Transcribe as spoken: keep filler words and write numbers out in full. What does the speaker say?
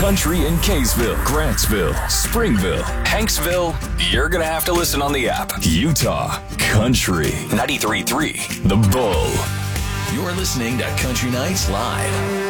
Country in Kaysville, Grantsville, Springville, Hanksville. You're going to have to listen on the app. Utah Country ninety-three point three The Bull. You're listening to Country Nights Live.